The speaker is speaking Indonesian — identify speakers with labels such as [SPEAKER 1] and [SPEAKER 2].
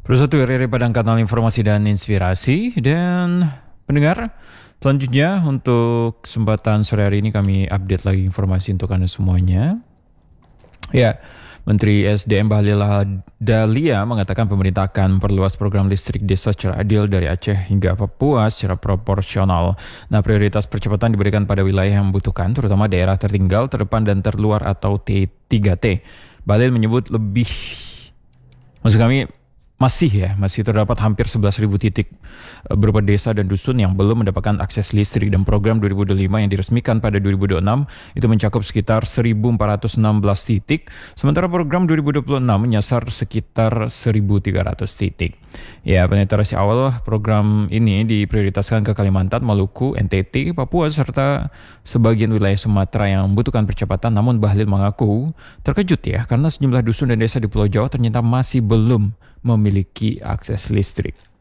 [SPEAKER 1] Bersatu RRI Padang, kanal informasi dan inspirasi. Dan pendengar, selanjutnya untuk kesempatan sore hari ini kami update lagi informasi untuk Anda semuanya. Ya, Menteri SDM Bahlil Lahadalia mengatakan pemerintah akan memperluas program listrik desa secara adil dari Aceh hingga Papua secara proporsional. Nah, prioritas percepatan diberikan pada wilayah yang membutuhkan, terutama daerah tertinggal, terdepan, dan terluar atau T3T. Bahlil menyebut masih terdapat hampir 11.000 titik berupa desa dan dusun yang belum mendapatkan akses listrik, dan program 2025 yang diresmikan pada 2026 itu mencakup sekitar 1.416 titik, sementara program 2026 menyasar sekitar 1.300 titik. Ya, penetrasi awal program ini diprioritaskan ke Kalimantan, Maluku, NTT, Papua, serta sebagian wilayah Sumatera yang membutuhkan percepatan. Namun Bahlil mengaku terkejut karena sejumlah dusun dan desa di Pulau Jawa ternyata masih belum memiliki akses listrik.